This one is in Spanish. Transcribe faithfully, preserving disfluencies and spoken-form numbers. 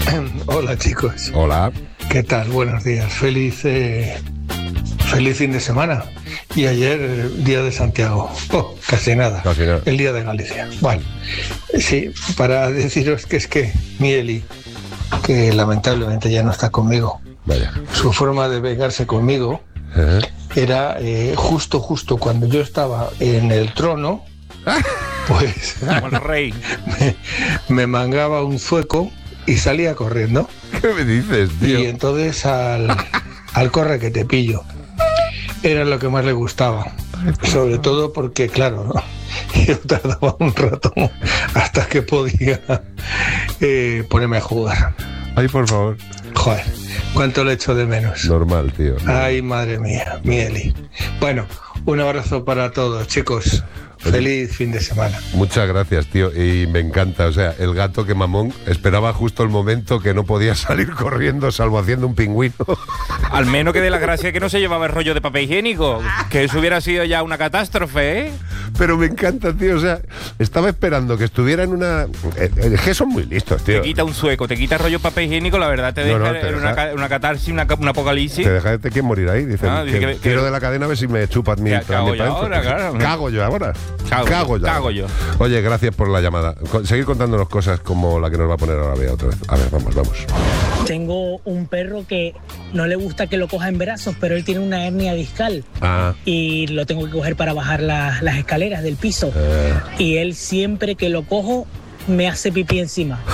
Hola chicos. Hola. ¿Qué tal? Buenos días. Feliz, eh, feliz fin de semana. Y ayer, eh, día de Santiago. Oh, casi nada. Casi nada. El día de Galicia. Bueno, sí, para deciros que es que mi Eli, que lamentablemente ya no está conmigo, Vaya. su forma de vengarse conmigo Ajá. era eh, justo, justo cuando yo estaba en el trono, pues Como el rey. me, me mangaba un zueco y salía corriendo. ¿Qué me dices, tío? Y entonces al, al corre que te pillo era lo que más le gustaba, sobre todo porque claro, ¿no? Yo tardaba un rato hasta que podía eh, ponerme a jugar. Ay, por favor. Joder, cuánto le echo de menos. Normal, tío. Ay, madre mía, mi Eli. Bueno, un abrazo para todos, chicos. Feliz fin de semana. Muchas gracias, tío. Y me encanta. O sea, el gato que mamón esperaba justo el momento que no podía salir corriendo, salvo haciendo un pingüino. Al menos que de la gracia que no se llevaba el rollo de papel higiénico. Que eso hubiera sido ya una catástrofe, ¿eh? Pero me encanta, tío. O sea, estaba esperando que estuviera en una... Eh, Es que son muy listos, tío. Te quita un sueco, te quita el rollo papel higiénico, la verdad te deja No, no, te en una, deja- ca- una catarsis, una, ca- un apocalipsis. Te deja de quién morir ahí. Dicen, Ah, dice que que- que- tiro de la cadena a ver si me chupas mi... ¿Qué cago yo ahora, claro? Cago yo ahora. Cago yo, yo. cago yo. Oye, gracias por la llamada. Con- seguir contándonos cosas como la que nos va a poner ahora Bea otra vez. A ver, vamos, vamos. Tengo un perro que no le gusta que lo coja en brazos, pero él tiene una hernia discal Ah, y lo tengo que coger para bajar la- las escaleras del piso. eh. Y él siempre que lo cojo me hace pipí encima.